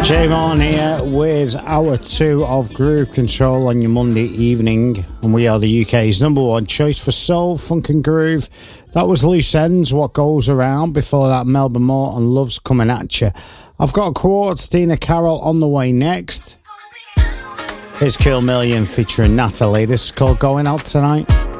J-Mon here with hour 2 of Groove Control on your Monday evening, and we are the UK's number one choice for soul, funk and groove. That was Loose Ends, What Goes Around. Before that, Melba Moore and Love's Coming At You. I've got Quartz, Tina Carroll on the way next. Here's Kill Million featuring Natalie. This is called Going Out Tonight.